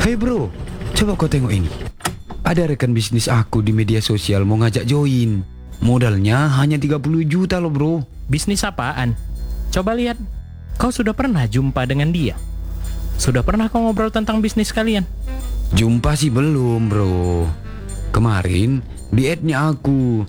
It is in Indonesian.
Hei bro, coba kau tengok ini. Ada rekan bisnis aku di media sosial mau ngajak join. Modalnya hanya 30 juta loh bro. Bisnis apaan? Coba lihat. Kau sudah pernah jumpa dengan dia? Sudah pernah kau ngobrol tentang bisnis kalian? Jumpa sih belum bro. Kemarin di add-nya aku,